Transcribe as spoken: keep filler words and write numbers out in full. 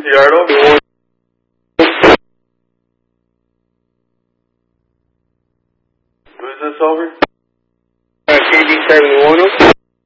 Yard over. Who's this over? Uh, K D seven one.